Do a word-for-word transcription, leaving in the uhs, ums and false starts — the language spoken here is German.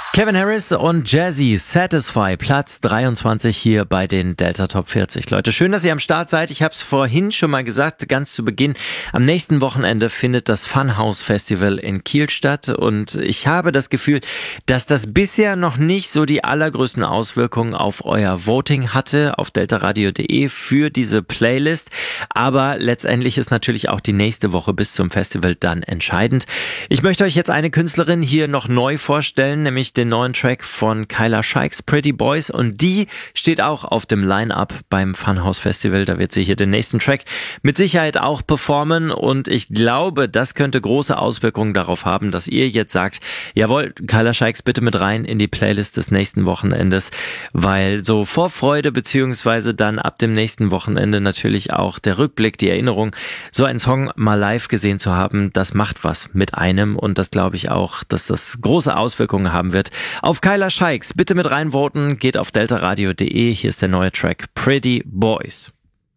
Calvin Harris und Jazzy, Satisfy, Platz dreiundzwanzig hier bei den Delta Top vierzig. Leute, schön, dass ihr am Start seid. Ich habe es vorhin schon mal gesagt, ganz zu Beginn. Am nächsten Wochenende findet das Funhouse Festival in Kiel statt und ich habe das Gefühl, dass das bisher noch nicht so die allergrößten Auswirkungen auf euer Voting hatte auf deltaradio punkt de für diese Playlist. Aber letztendlich ist natürlich auch die nächste Woche bis zum Festival dann entscheidend. Ich möchte euch jetzt eine Künstlerin hier noch neu vorstellen, nämlich den neuen Track von Kyla Shikes, Pretty Boys, und die steht auch auf dem Line-Up beim Funhouse Festival. Da wird sie hier den nächsten Track mit Sicherheit auch performen und ich glaube, das könnte große Auswirkungen darauf haben, dass ihr jetzt sagt, jawohl, Kyla Shikes bitte mit rein in die Playlist des nächsten Wochenendes, weil so Vorfreude beziehungsweise dann ab dem nächsten Wochenende natürlich auch der Rückblick, die Erinnerung, so einen Song mal live gesehen zu haben, das macht was mit einem und das glaube ich auch, dass das große Auswirkungen haben wird. Auf Kyla Shikes bitte mit reinvoten, geht auf deltaradio punkt de, hier ist der neue Track Pretty Boys.